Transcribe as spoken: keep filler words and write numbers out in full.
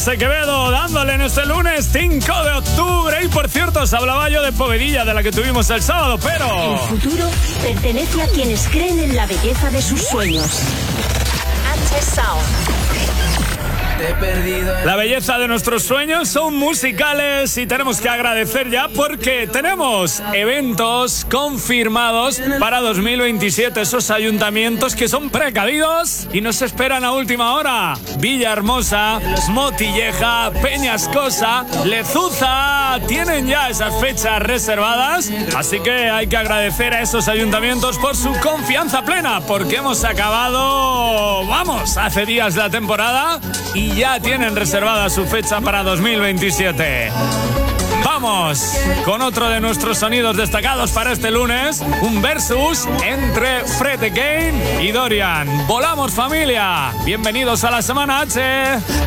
José Quevedo, dándole en este lunes cinco de octubre. Y por cierto, os hablaba yo de Povedilla, de la que tuvimos el sábado, pero... El futuro pertenece a quienes creen en la belleza de sus sueños. H Sound. La belleza de nuestros sueños son musicales y tenemos que agradecer ya porque tenemos eventos confirmados para dos mil veintisiete. Esos ayuntamientos que son precavidos y nos esperan a última hora. Villahermosa, Motilleja, Peñascosa, Lezuza. Tienen ya esas fechas reservadas. Así que hay que agradecer a esos ayuntamientos por su confianza plena, porque hemos acabado, vamos, hace días la temporada y ya tienen reservada su fecha para dos mil veintisiete. Vamos con otro de nuestros sonidos destacados para este lunes, un versus entre Fred Again y Dorian. Volamos, familia. Bienvenidos a la Semana H.